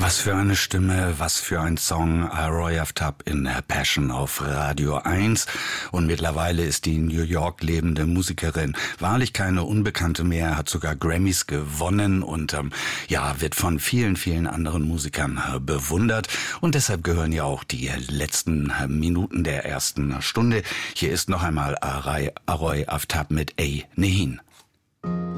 Was für eine Stimme, was für ein Song. Aroy Aftab in Passion auf Radio 1. Und mittlerweile ist die New York lebende Musikerin wahrlich keine Unbekannte mehr, hat sogar Grammys gewonnen und wird von vielen, vielen anderen Musikern bewundert. Und deshalb gehören ja auch die letzten Minuten der ersten Stunde. Hier ist noch einmal Aroy Aftab mit Ey Nehin.